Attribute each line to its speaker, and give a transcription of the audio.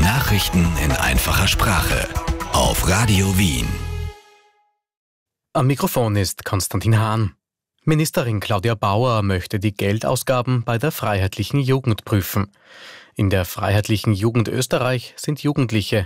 Speaker 1: Nachrichten in einfacher Sprache auf Radio Wien.
Speaker 2: Am Mikrofon ist Konstantin Hahn. Ministerin Claudia Bauer möchte die Geldausgaben bei der Freiheitlichen Jugend prüfen. In der Freiheitlichen Jugend Österreich sind Jugendliche